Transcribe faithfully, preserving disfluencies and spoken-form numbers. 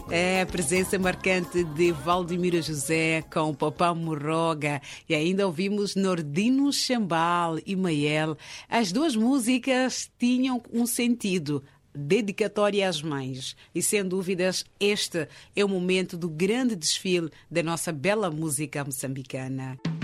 É a presença marcante de Valdemiro José com Papá Morroga, e ainda ouvimos Nordino Chambal e Mael. As duas músicas tinham um sentido, dedicatória às mães. E sem dúvidas, este é o momento do grande desfile da nossa bela música moçambicana.